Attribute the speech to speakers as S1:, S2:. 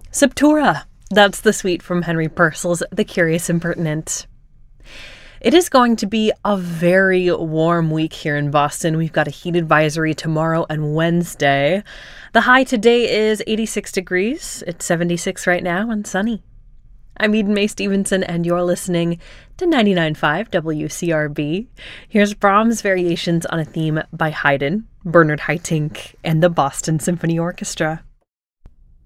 S1: Septura! That's the suite from Henry Purcell's The Curious Impertinent. It is going to be a very warm week here in Boston. We've got a heat advisory tomorrow and Wednesday. The high today is 86 degrees. It's 76 right now and sunny. I'm Eden Mae Stevenson, and you're listening to 99.5 WCRB. Here's Brahms' Variations on a Theme by Haydn, Bernard Haitink, and the Boston Symphony Orchestra.